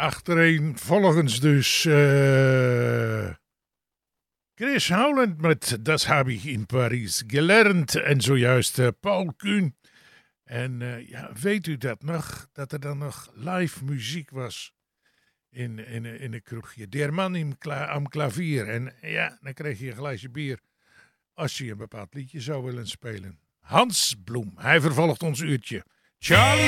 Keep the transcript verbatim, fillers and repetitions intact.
Achtereenvolgens dus uh, Chris Howland met Das habe ich in Paris gelernt. En zojuist uh, Paul Kuhn. En uh, ja, weet u dat nog? Dat er dan nog live muziek was in, in, in een kroegje. Der man im kla- am klavier. En ja, dan kreeg je een glaasje bier als je een bepaald liedje zou willen spelen. Hans Bloem, hij vervolgt ons uurtje. Charlie